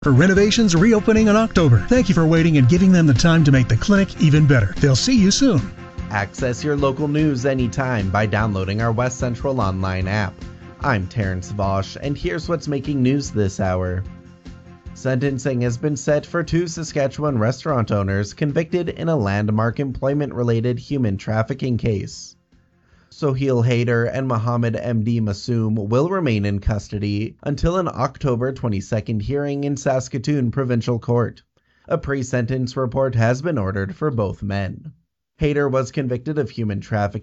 For renovations reopening in October. Thank you for waiting and giving them the time to make the clinic even better. They'll see you soon. Access your local news anytime by downloading our West Central online app. I'm Terrence Vosch, and here's what's making news this hour. Sentencing has been set for 2 Saskatchewan restaurant owners convicted in a landmark employment-related human trafficking case. Soheil Haider and Mohammed MD Masoom will remain in custody until an October 22nd hearing in Saskatoon Provincial Court. A pre-sentence report has been ordered for both men. Haider was convicted of human trafficking